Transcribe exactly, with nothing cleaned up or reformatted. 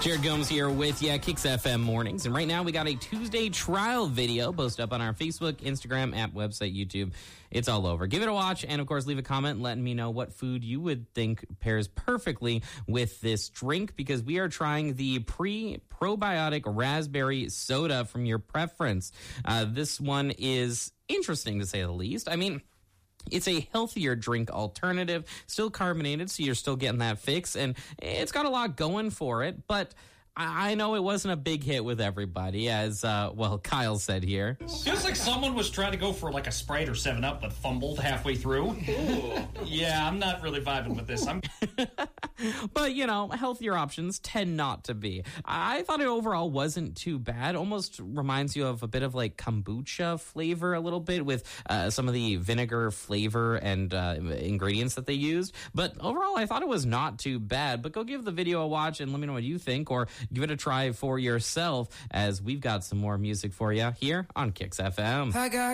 Jared Gomes here with ya, Kicks F M Mornings. And right now we got a Tuesday trial video posted up on our Facebook, Instagram, app, website, YouTube. It's all over. Give it a watch and, of course, leave a comment letting me know what food you would think pairs perfectly with this drink, because we are trying the pre-probiotic raspberry soda from your preference. Uh, this one is interesting, to say the least. I mean, it's a healthier drink alternative, still carbonated, so you're still getting that fix, and it's got a lot going for it, but I know it wasn't a big hit with everybody, as, uh, well, Kyle said here. Feels like someone was trying to go for like a Sprite or seven up, but fumbled halfway through. Ooh. Yeah, I'm not really vibing with this. I'm. But, you know, healthier options tend not to be. I thought it overall wasn't too bad. Almost reminds you of a bit of like kombucha flavor a little bit, with uh, some of the vinegar flavor and uh, ingredients that they used. But overall, I thought it was not too bad. But go give the video a watch and let me know what you think, or give it a try for yourself, as we've got some more music for you here on Kicks F M. I got